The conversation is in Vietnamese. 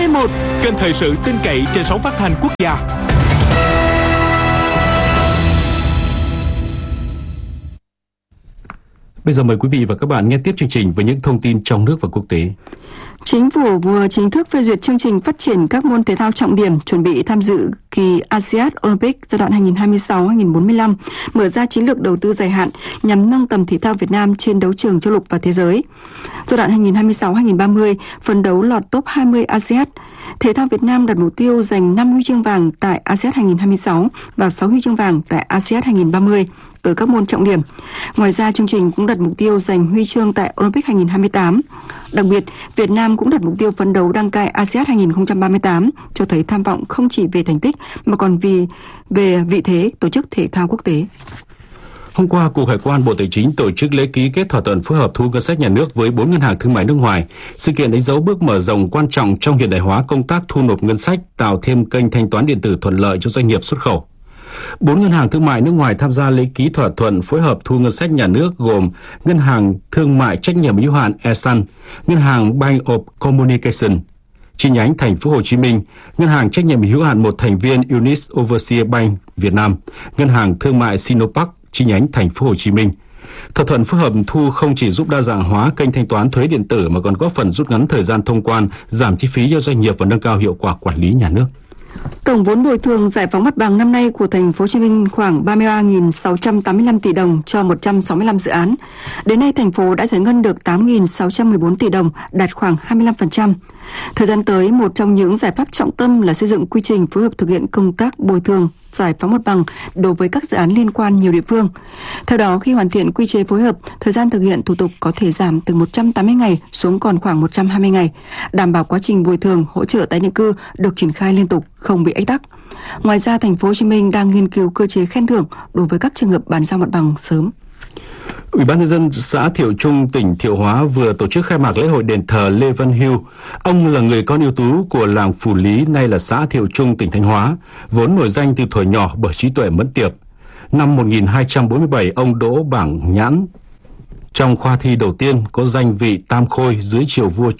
VTV1, kênh thời sự tin cậy trên sóng phát thanh quốc gia. Bây giờ mời quý vị và các bạn nghe tiếp chương trình với những thông tin trong nước và quốc tế. Chính phủ vừa chính thức phê duyệt chương trình phát triển các môn thể thao trọng điểm chuẩn bị tham dự kỳ ASEAN Olympic giai đoạn 2026-2045, mở ra chiến lược đầu tư dài hạn nhằm nâng tầm thể thao Việt Nam trên đấu trường châu lục và thế giới. Giai đoạn 2026-2030, phấn đấu lọt top 20 ASEAN. Thể thao Việt Nam đặt mục tiêu giành 5 huy chương vàng tại ASEAN 2026 và 6 huy chương vàng tại ASEAN 2030 ở các môn trọng điểm. Ngoài ra, chương trình cũng đặt mục tiêu giành huy chương tại Olympic 2028. Đặc biệt, Việt Nam cũng đặt mục tiêu phấn đấu đăng cai ASEAN 2038, cho thấy tham vọng không chỉ về thành tích mà còn về vị thế tổ chức thể thao quốc tế. Hôm qua, Cục Hải quan Bộ Tài chính tổ chức lễ ký kết thỏa thuận phối hợp thu ngân sách nhà nước với 4 ngân hàng thương mại nước ngoài. Sự kiện đánh dấu bước mở rộng quan trọng trong hiện đại hóa công tác thu nộp ngân sách, tạo thêm kênh thanh toán điện tử thuận lợi cho doanh nghiệp xuất khẩu. 4 ngân hàng thương mại nước ngoài tham gia lễ ký thỏa thuận phối hợp thu ngân sách nhà nước gồm Ngân hàng Thương mại trách nhiệm hữu hạn Esan, Ngân hàng Bank of Communication, chi nhánh Thành phố Hồ Chí Minh, Ngân hàng trách nhiệm hữu hạn một thành viên Unis Overseas Bank Việt Nam, Ngân hàng Thương mại Sinopac, chi nhánh Thành phố Hồ Chí Minh. Thỏa thuận phối hợp thu không chỉ giúp đa dạng hóa kênh thanh toán thuế điện tử mà còn góp phần rút ngắn thời gian thông quan, giảm chi phí cho doanh nghiệp và nâng cao hiệu quả quản lý nhà nước. Tổng vốn bồi thường giải phóng mặt bằng năm nay của Thành phố Hồ Chí Minh khoảng 33.685 tỷ đồng cho 165 dự án. Đến nay, thành phố đã giải ngân được 8.614 tỷ đồng, đạt khoảng 25%. Thời gian tới, một trong những giải pháp trọng tâm là xây dựng quy trình phối hợp thực hiện công tác bồi thường, giải phóng mặt bằng đối với các dự án liên quan nhiều địa phương. Theo đó, khi hoàn thiện quy chế phối hợp, thời gian thực hiện thủ tục có thể giảm từ 180 ngày xuống còn khoảng 120 ngày, đảm bảo quá trình bồi thường, hỗ trợ tái định cư được triển khai liên tục, không bị ách tắc. Ngoài ra, Thành phố Hồ Chí Minh đang nghiên cứu cơ chế khen thưởng đối với các trường hợp bàn giao mặt bằng sớm. Ủy ban nhân dân xã Thiệu Trung, tỉnh Thiệu Hóa vừa tổ chức khai mạc lễ hội đền thờ Lê Văn Hưu. Ông là người con ưu tú của làng Phù Lý, nay là xã Thiệu Trung, tỉnh Thanh Hóa, vốn nổi danh từ thuở nhỏ bởi trí tuệ mẫn tiệp. Năm 1247, ông đỗ bảng nhãn trong khoa thi đầu tiên, có danh vị tam khôi dưới triều vua